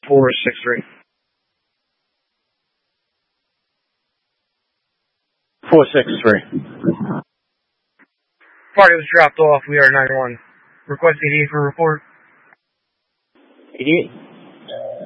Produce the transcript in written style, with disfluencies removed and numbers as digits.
463. 463. Party was dropped off. We are 91. Request 88 for report. 88.